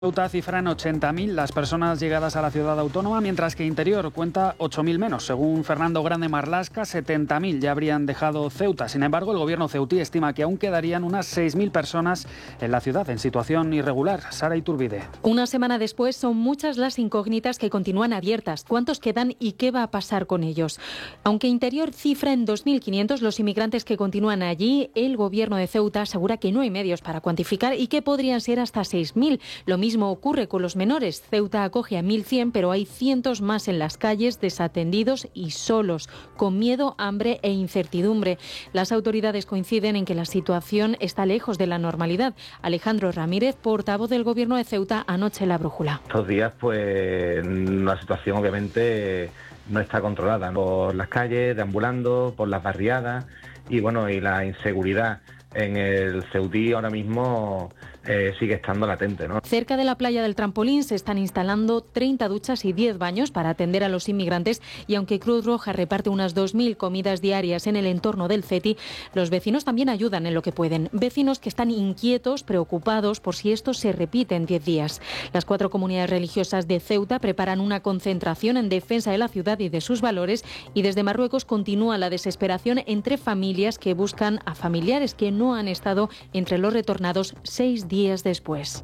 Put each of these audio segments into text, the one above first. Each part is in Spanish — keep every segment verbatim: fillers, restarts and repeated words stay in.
Ceuta cifra en ochenta mil las personas llegadas a la ciudad autónoma, mientras que Interior cuenta ocho mil menos. Según Fernando Grande Marlasca, setenta mil ya habrían dejado Ceuta. Sin embargo, el gobierno ceutí estima que aún quedarían unas seis mil personas en la ciudad en situación irregular. Sara Iturbide. Una semana después son muchas las incógnitas que continúan abiertas. ¿Cuántos quedan y qué va a pasar con ellos? Aunque Interior cifra en dos mil quinientos los inmigrantes que continúan allí, el gobierno de Ceuta asegura que no hay medios para cuantificar y que podrían ser hasta seis mil. Lo mismo mismo ocurre con los menores. Ceuta acoge a mil cien, pero hay cientos más en las calles, desatendidos y solos, con miedo, hambre e incertidumbre. Las autoridades coinciden en que la situación está lejos de la normalidad. Alejandro Ramírez, portavoz del gobierno de Ceuta, anoche en La Brújula. Estos días, pues, la situación obviamente no está controlada por las calles, deambulando, por las barriadas y bueno, y la inseguridad en el Ceutí ahora mismo eh, sigue estando latente, ¿no? Cerca de la playa del Trampolín se están instalando treinta duchas y diez baños para atender a los inmigrantes, y aunque Cruz Roja reparte unas dos mil comidas diarias en el entorno del Ceti, los vecinos también ayudan en lo que pueden. Vecinos que están inquietos, preocupados por si esto se repite en diez días. Las cuatro comunidades religiosas de Ceuta preparan una concentración en defensa de la ciudad y de sus valores, y desde Marruecos continúa la desesperación entre familias que buscan a familiares que no han estado entre los retornados seis días después.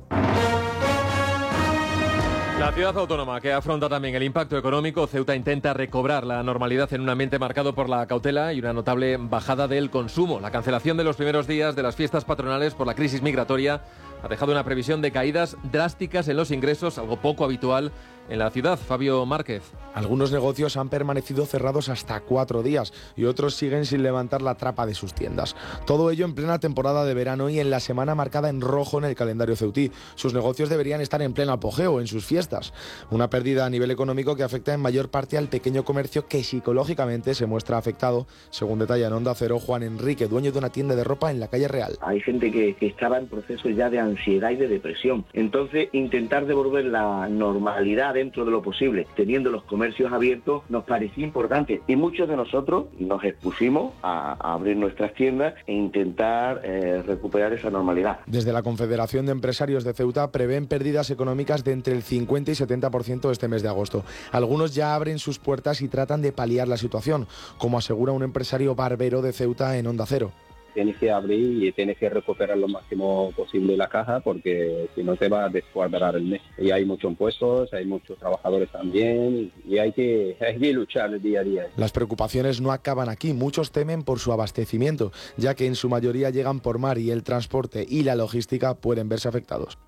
La ciudad autónoma que afronta también el impacto económico. Ceuta intenta recobrar la normalidad en un ambiente marcado por la cautela y una notable bajada del consumo. La cancelación de los primeros días de las fiestas patronales por la crisis migratoria ha dejado una previsión de caídas drásticas en los ingresos, algo poco habitual en la ciudad. Fabio Márquez. Algunos negocios han permanecido cerrados hasta cuatro días y otros siguen sin levantar la trapa de sus tiendas. Todo ello en plena temporada de verano y en la semana marcada en rojo en el calendario ceutí. Sus negocios deberían estar en pleno apogeo en sus fiestas. Una pérdida a nivel económico que afecta en mayor parte al pequeño comercio, que psicológicamente se muestra afectado, según detalla en Onda Cero Juan Enrique, dueño de una tienda de ropa en la calle Real. Hay gente que, que estaba en proceso ya de ansiedad y de depresión. Entonces, intentar devolver la normalidad dentro de lo posible, teniendo los comercios abiertos, nos parecía importante. Y muchos de nosotros nos expusimos a, a abrir nuestras tiendas e intentar eh, recuperar esa normalidad. Desde la Confederación de Empresarios de Ceuta prevén pérdidas económicas de entre el cincuenta y setenta por ciento este mes de agosto. Algunos ya abren sus puertas y tratan de paliar la situación, como asegura un empresario barbero de Ceuta en Onda Cero. Tienes que abrir y tienes que recuperar lo máximo posible la caja, porque si no te va a descuadrar el mes. Y hay muchos impuestos, hay muchos trabajadores también, y hay que, hay que luchar día a día. Las preocupaciones no acaban aquí. Muchos temen por su abastecimiento, ya que en su mayoría llegan por mar y el transporte y la logística pueden verse afectados.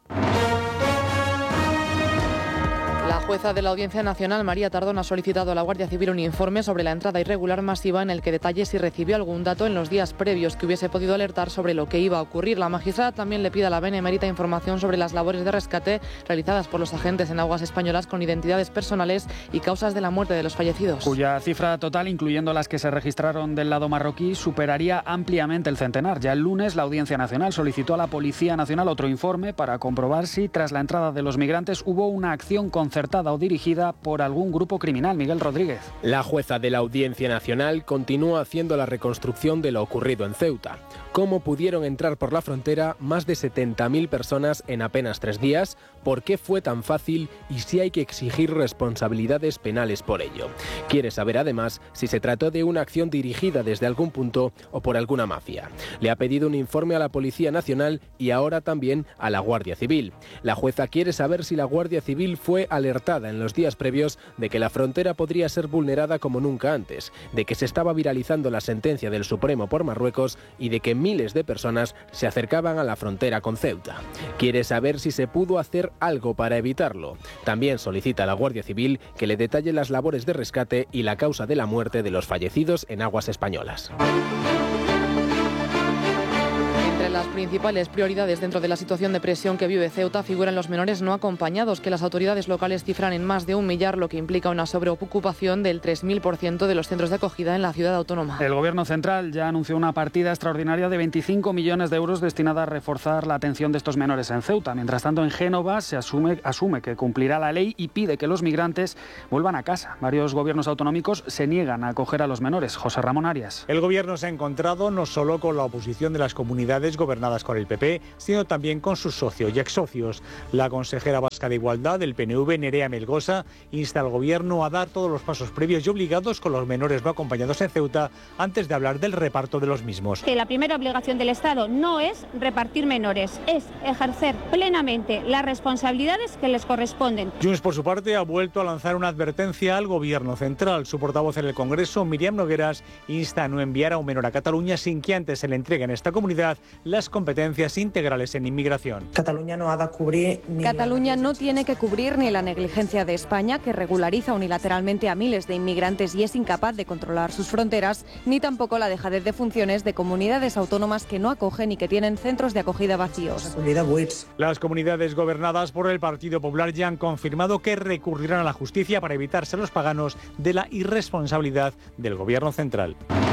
La jueza de la Audiencia Nacional, María Tardón, ha solicitado a la Guardia Civil un informe sobre la entrada irregular masiva en el que detalle si recibió algún dato en los días previos que hubiese podido alertar sobre lo que iba a ocurrir. La magistrada también le pide a la Benemérita información sobre las labores de rescate realizadas por los agentes en aguas españolas con identidades personales y causas de la muerte de los fallecidos. Cuya cifra total, incluyendo las que se registraron del lado marroquí, superaría ampliamente el centenar. Ya el lunes la Audiencia Nacional solicitó a la Policía Nacional otro informe para comprobar si tras la entrada de los migrantes hubo una acción concertada o dirigida por algún grupo criminal. Miguel Rodríguez. La jueza de la Audiencia Nacional continúa haciendo la reconstrucción de lo ocurrido en Ceuta. ¿Cómo pudieron entrar por la frontera más de setenta mil personas en apenas tres días? ¿Por qué fue tan fácil? Y si hay que exigir responsabilidades penales por ello. Quiere saber además si se trató de una acción dirigida desde algún punto o por alguna mafia. Le ha pedido un informe a la Policía Nacional y ahora también a la Guardia Civil. La jueza quiere saber si la Guardia Civil fue alertada en los días previos de que la frontera podría ser vulnerada como nunca antes, de que se estaba viralizando la sentencia del Supremo por Marruecos y de que miles de personas se acercaban a la frontera con Ceuta. Quiere saber si se pudo hacer algo para evitarlo. También solicita a la Guardia Civil que le detalle las labores de rescate y la causa de la muerte de los fallecidos en aguas españolas. Entre las principales prioridades dentro de la situación de presión que vive Ceuta figuran los menores no acompañados, que las autoridades locales cifran en más de un millar, lo que implica una sobreocupación del tres mil por ciento de los centros de acogida en la ciudad autónoma. El Gobierno central ya anunció una partida extraordinaria de veinticinco millones de euros destinada a reforzar la atención de estos menores en Ceuta. Mientras tanto, en Génova se asume, asume que cumplirá la ley y pide que los migrantes vuelvan a casa. Varios gobiernos autonómicos se niegan a acoger a los menores. José Ramón Arias. El Gobierno se ha encontrado no solo con la oposición de las comunidades gobernadas con el P P, sino también con sus socios y exsocios. La consejera vasca de Igualdad del P N V, Nerea Melgosa, insta al Gobierno a dar todos los pasos previos y obligados con los menores no acompañados en Ceuta antes de hablar del reparto de los mismos. Que la primera obligación del Estado no es repartir menores, es ejercer plenamente las responsabilidades que les corresponden. Junts, por su parte, ha vuelto a lanzar una advertencia al Gobierno central. Su portavoz en el Congreso, Míriam Nogueras, insta a no enviar a un menor a Cataluña sin que antes se le entreguen a esta comunidad las competencias integrales en inmigración. Cataluña no ha de cubrir ni Cataluña no tiene que cubrir ni la negligencia de España, que regulariza unilateralmente a miles de inmigrantes y es incapaz de controlar sus fronteras, ni tampoco la dejadez de funciones de comunidades autónomas que no acogen y que tienen centros de acogida vacíos. Las comunidades gobernadas por el Partido Popular ya han confirmado que recurrirán a la justicia para evitarse los paganos de la irresponsabilidad del Gobierno central.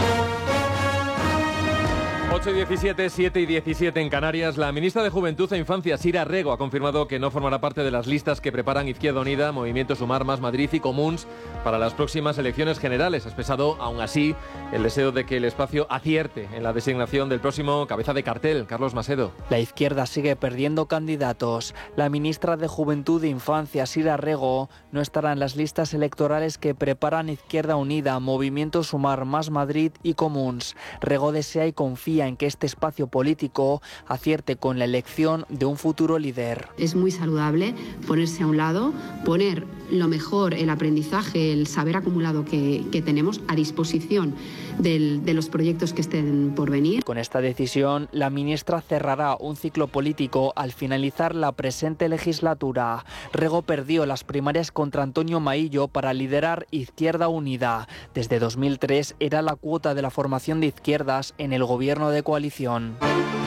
ocho y diecisiete, siete y diecisiete en Canarias. La ministra de Juventud e Infancia, Sira Rego, ha confirmado que no formará parte de las listas que preparan Izquierda Unida, Movimiento Sumar, Más Madrid y Comuns para las próximas elecciones generales. Ha expresado, aún así, el deseo de que el espacio acierte en la designación del próximo cabeza de cartel, Carlos Masedo. La izquierda sigue perdiendo candidatos. La ministra de Juventud e Infancia, Sira Rego, no estará en las listas electorales que preparan Izquierda Unida, Movimiento Sumar, Más Madrid y Comuns. Rego desea y confía en que este espacio político acierte con la elección de un futuro líder. Es muy saludable ponerse a un lado, poner lo mejor, el aprendizaje, el saber acumulado que, que tenemos a disposición del, de los proyectos que estén por venir. Con esta decisión, la ministra cerrará un ciclo político al finalizar la presente legislatura. Rego perdió las primarias contra Antonio Maillo para liderar Izquierda Unida. Desde dos mil tres era la cuota de la formación de izquierdas en el gobierno de coalición.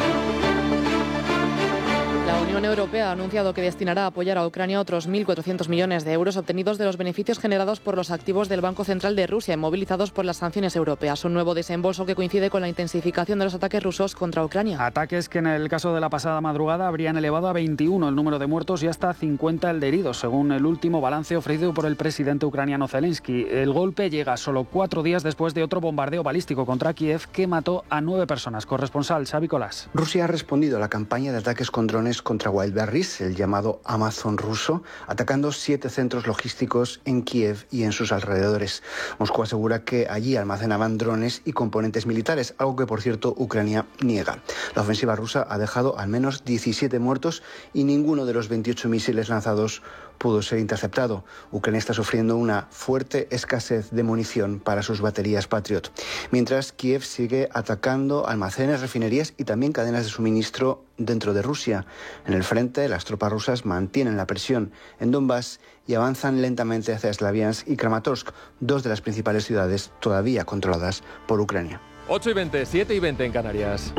La Unión Europea ha anunciado que destinará a apoyar a Ucrania otros mil cuatrocientos millones de euros obtenidos de los beneficios generados por los activos del Banco Central de Rusia, inmovilizados por las sanciones europeas. Un nuevo desembolso que coincide con la intensificación de los ataques rusos contra Ucrania. Ataques que en el caso de la pasada madrugada habrían elevado a veintiuno el número de muertos y hasta cincuenta el de heridos, según el último balance ofrecido por el presidente ucraniano Zelensky. El golpe llega solo cuatro días después de otro bombardeo balístico contra Kiev que mató a nueve personas. Corresponsal Xavi Colás. Rusia ha respondido a la campaña de ataques con drones contra Wildberries, el llamado Amazon ruso, atacando siete centros logísticos en Kiev y en sus alrededores. Moscú asegura que allí almacenaban drones y componentes militares, algo que, por cierto, Ucrania niega. La ofensiva rusa ha dejado al menos diecisiete muertos y ninguno de los veintiocho misiles lanzados pudo ser interceptado. Ucrania está sufriendo una fuerte escasez de munición para sus baterías Patriot, mientras Kiev sigue atacando almacenes, refinerías y también cadenas de suministro dentro de Rusia. En el frente, las tropas rusas mantienen la presión en Donbass y avanzan lentamente hacia Slaviansk y Kramatorsk, dos de las principales ciudades todavía controladas por Ucrania. ocho y veinte, siete y veinte en Canarias.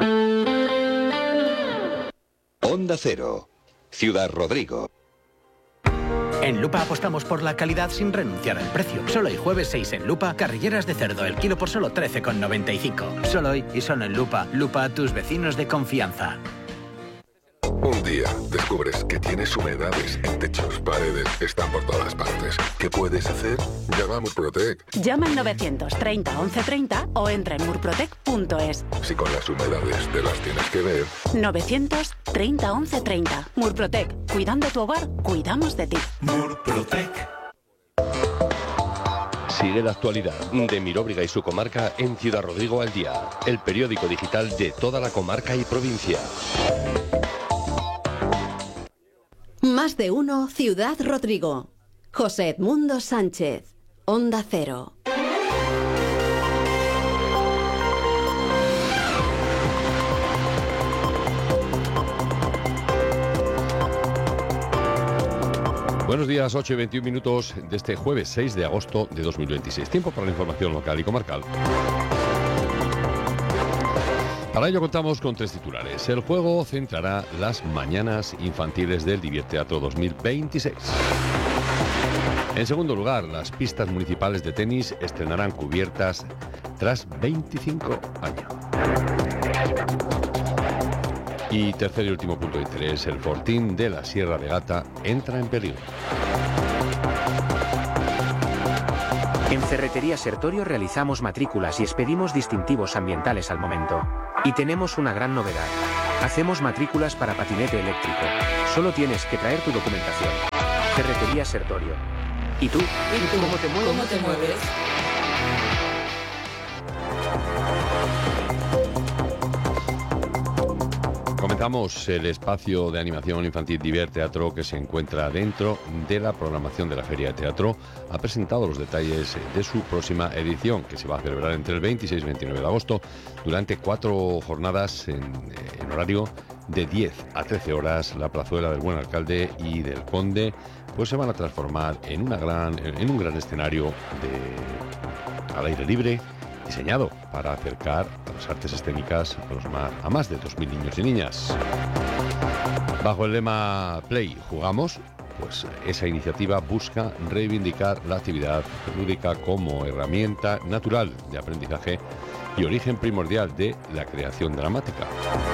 Onda Cero, Ciudad Rodrigo. En Lupa apostamos por la calidad sin renunciar al precio. Solo hoy jueves seis en Lupa, carrilleras de cerdo, el kilo por solo trece con noventa y cinco. Solo hoy y solo en Lupa. Lupa, tus vecinos de confianza. Un día descubres que tienes humedades en techos, paredes, están por todas partes. ¿Qué puedes hacer? Llama a Murprotec. Llama al novecientos treinta once treinta o entra en murprotec punto es. Si con las humedades te las tienes que ver. novecientos treinta once treinta. Murprotec. Cuidando tu hogar, cuidamos de ti. Murprotec. Sigue la actualidad de Miróbriga y su comarca en Ciudad Rodrigo al día, el periódico digital de toda la comarca y provincia. Más de uno, Ciudad Rodrigo. José Edmundo Sánchez, Onda Cero. Buenos días, ocho y veintiún minutos de este jueves seis de agosto de dos mil veintiséis. Tiempo para la información local y comarcal. Para ello contamos con tres titulares. El juego centrará las mañanas infantiles del Divierteatro dos mil veintiséis. En segundo lugar, las pistas municipales de tenis estrenarán cubiertas tras veinticinco años. Y tercer y último punto de interés, el Fortín de la Sierra de Gata entra en peligro. En Ferretería Sertorio realizamos matrículas y expedimos distintivos ambientales al momento. Y tenemos una gran novedad. Hacemos matrículas para patinete eléctrico. Solo tienes que traer tu documentación. Ferretería Sertorio. ¿Y tú? ¿Y tú? ¿Cómo te mueves? ¿Cómo te mueves? Comenzamos el espacio de animación infantil Divert Teatro, que se encuentra dentro de la programación de la Feria de Teatro. Ha presentado los detalles de su próxima edición, que se va a celebrar entre el veintiséis y veintinueve de agosto durante cuatro jornadas en, en horario de diez a trece horas. La plazuela del Buen Alcalde y del Conde pues se van a transformar en, una gran, en un gran escenario de, al aire libre, diseñado para acercar a las artes escénicas a, los más, a más de dos mil niños y niñas. Bajo el lema Play, jugamos, pues esa iniciativa busca reivindicar la actividad lúdica como herramienta natural de aprendizaje y origen primordial de la creación dramática.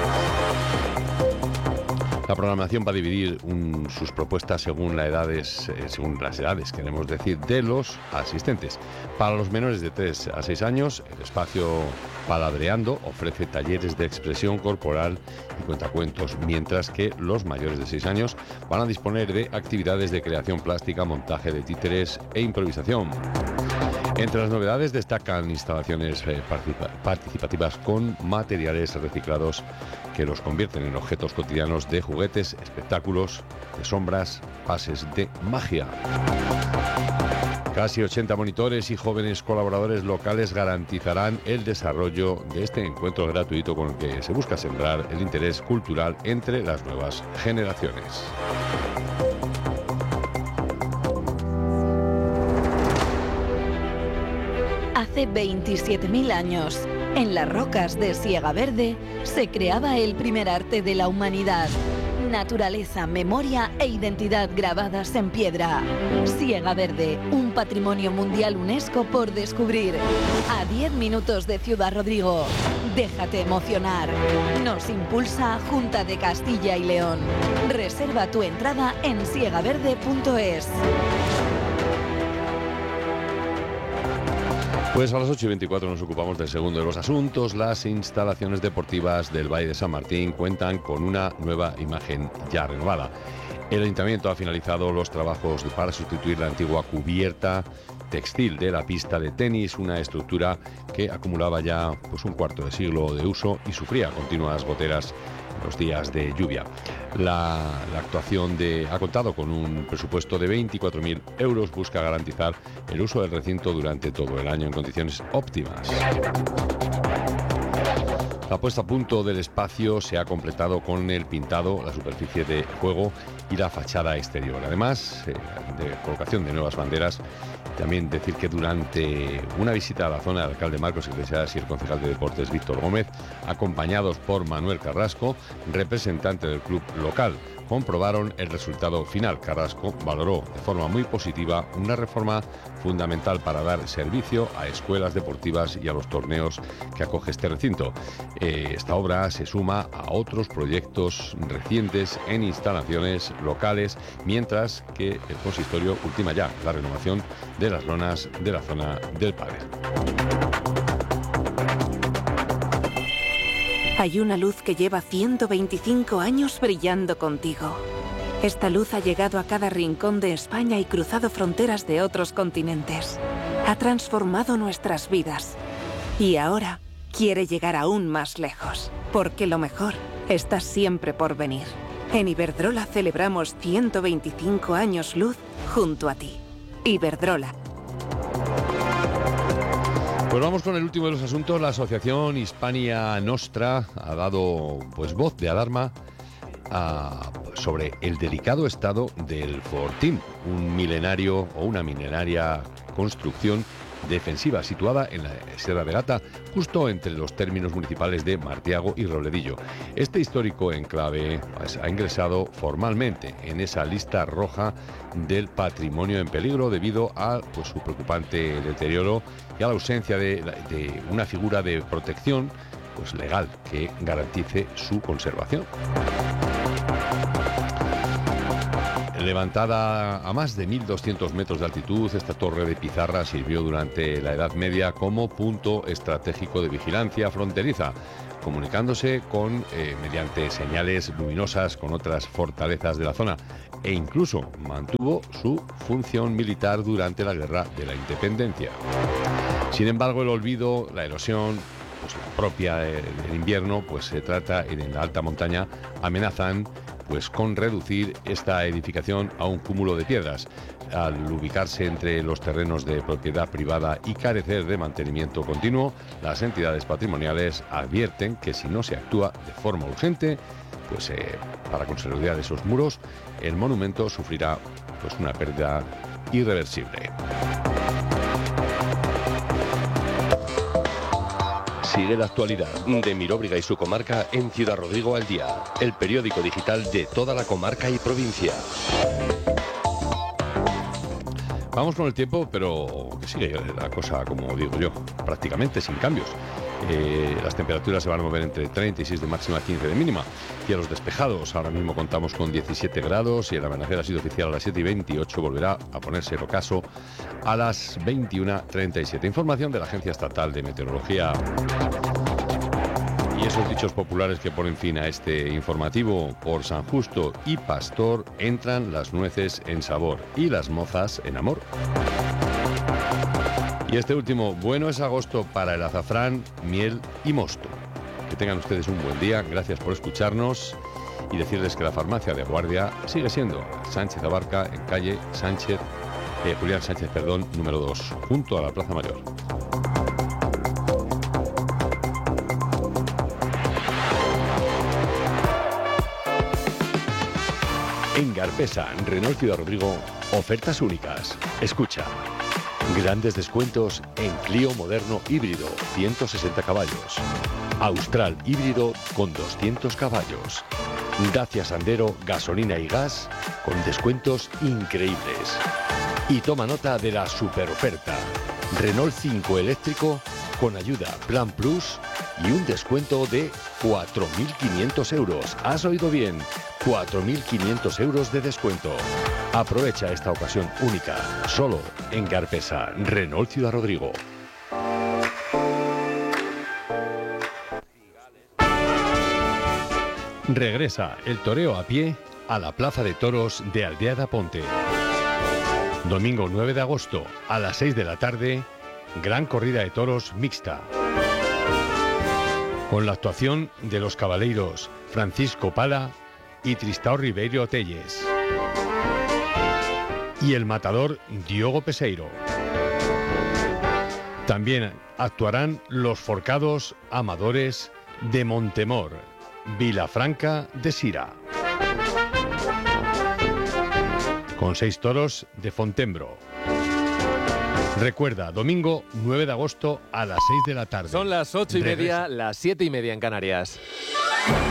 La programación va a dividir un, sus propuestas según, la edades, eh, según las edades, queremos decir, de los asistentes. Para los menores de tres a seis años, el espacio Paladreando ofrece talleres de expresión corporal y cuentacuentos, mientras que los mayores de seis años van a disponer de actividades de creación plástica, montaje de títeres e improvisación. Entre las novedades destacan instalaciones eh, participativas con materiales reciclados que los convierten en objetos cotidianos de juguetes, espectáculos de sombras, pases de magia. Casi ochenta monitores y jóvenes colaboradores locales garantizarán el desarrollo de este encuentro gratuito con el que se busca sembrar el interés cultural entre las nuevas generaciones. Hace veintisiete mil años, en las rocas de Siega Verde, se creaba el primer arte de la humanidad. Naturaleza, memoria e identidad grabadas en piedra. Siega Verde, un patrimonio mundial UNESCO por descubrir. A diez minutos de Ciudad Rodrigo. Déjate emocionar. Nos impulsa Junta de Castilla y León. Reserva tu entrada en siega verde punto es. Pues a las ocho y veinticuatro nos ocupamos del segundo de los asuntos. Las instalaciones deportivas del Valle de San Martín cuentan con una nueva imagen ya renovada. El Ayuntamiento ha finalizado los trabajos para sustituir la antigua cubierta textil de la pista de tenis, una estructura que acumulaba ya pues, un cuarto de siglo de uso y sufría continuas goteras los días de lluvia. La, la actuación de, ha contado con un presupuesto de veinticuatro mil euros, busca garantizar el uso del recinto durante todo el año en condiciones óptimas. La puesta a punto del espacio se ha completado con el pintado, la superficie de juego y la fachada exterior. Además eh, de colocación de nuevas banderas. También decir que durante una visita a la zona, el alcalde Marcos Iglesias y el concejal de deportes Víctor Gómez, acompañados por Manuel Carrasco, representante del club local, comprobaron el resultado final. Carrasco valoró de forma muy positiva una reforma fundamental para dar servicio a escuelas deportivas y a los torneos que acoge este recinto. Eh, esta obra se suma a otros proyectos recientes en instalaciones locales, mientras que el consistorio ultima ya la renovación de las lonas de la zona del pádel. Hay una luz que lleva ciento veinticinco años brillando contigo. Esta luz ha llegado a cada rincón de España y cruzado fronteras de otros continentes. Ha transformado nuestras vidas. Y ahora quiere llegar aún más lejos, porque lo mejor está siempre por venir. En Iberdrola celebramos ciento veinticinco años luz junto a ti. Iberdrola. Pues vamos con el último de los asuntos. La asociación Hispania Nostra ha dado pues voz de alarma a, sobre el delicado estado del Fortín, un milenario o una milenaria construcción defensiva situada en la Sierra de Gata, justo entre los términos municipales de Martiago y Robledillo. Este histórico enclave pues, ha ingresado formalmente en esa lista roja del patrimonio en peligro debido a pues, su preocupante deterioro y a la ausencia de, de una figura de protección pues, legal que garantice su conservación. Levantada a más de mil doscientos metros de altitud, esta torre de pizarra sirvió durante la Edad Media como punto estratégico de vigilancia fronteriza, comunicándose con eh, mediante señales luminosas con otras fortalezas de la zona e incluso mantuvo su función militar durante la Guerra de la Independencia. Sin embargo, el olvido, la erosión, pues la propia eh, del invierno, pues se trata en la alta montaña, amenazan pues con reducir esta edificación a un cúmulo de piedras. Al ubicarse entre los terrenos de propiedad privada y carecer de mantenimiento continuo, las entidades patrimoniales advierten que si no se actúa de forma urgente, pues eh, para consolidar esos muros, el monumento sufrirá pues una pérdida irreversible. Sigue la actualidad de Miróbriga y su comarca en Ciudad Rodrigo al día, el periódico digital de toda la comarca y provincia. Vamos con el tiempo, pero que sigue la cosa, como digo yo, prácticamente sin cambios. Eh, las temperaturas se van a mover entre treinta y seis de máxima, quince de mínima. Cielos despejados, ahora mismo contamos con diecisiete grados y el amanecer ha sido oficial a las siete y veintiocho, volverá a ponerse el ocaso a las veintiuna treinta y siete. Información de la Agencia Estatal de Meteorología. Y esos dichos populares que ponen fin a este informativo: por San Justo y Pastor entran las nueces en sabor y las mozas en amor. Y este último, bueno es agosto para el azafrán, miel y mosto. Que tengan ustedes un buen día, gracias por escucharnos y decirles que la farmacia de Guardia sigue siendo Sánchez Abarca, en calle Sánchez, eh, Julián Sánchez, perdón, número dos, junto a la Plaza Mayor. En Garpesa, Renault Ciudad Rodrigo, ofertas únicas. Escucha. Grandes descuentos en Clio moderno híbrido, ciento sesenta caballos. Austral híbrido con doscientos caballos. Dacia Sandero, gasolina y gas con descuentos increíbles. Y toma nota de la super oferta. Renault cinco eléctrico con ayuda Plan Plus y un descuento de cuatro mil quinientos euros. ¿Has oído bien? cuatro mil quinientos euros de descuento. Aprovecha esta ocasión única, solo en Garpesa, Renault Ciudad Rodrigo. Regresa el toreo a pie a la Plaza de Toros de Aldea de Aponte. Domingo nueve de agosto a las seis de la tarde, gran corrida de toros mixta. Con la actuación de los caballeros Francisco Pala y Tristão Ribeiro Telles. Y el matador Diogo Peseiro. También actuarán los forcados amadores de Montemor, Vilafranca de Sira. Con seis toros de Fontembro. Recuerda, domingo nueve de agosto a las seis de la tarde. Son las ocho y media, las siete y media en Canarias.